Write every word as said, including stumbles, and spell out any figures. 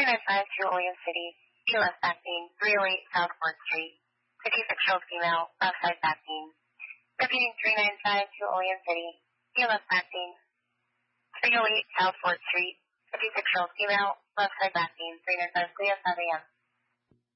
nine five to Olean City, be left backing, three oh eight South fourth Street, fifty-six year old female, left side backing. Repeating three nine five to Olean City, be left backing, three oh eight South fourth Street, fifty-six year old female, left side backing, three nine five, clear five a m